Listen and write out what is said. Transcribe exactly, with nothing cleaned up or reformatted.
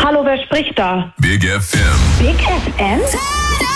Hallo, wer spricht da? Big F M. Big F M?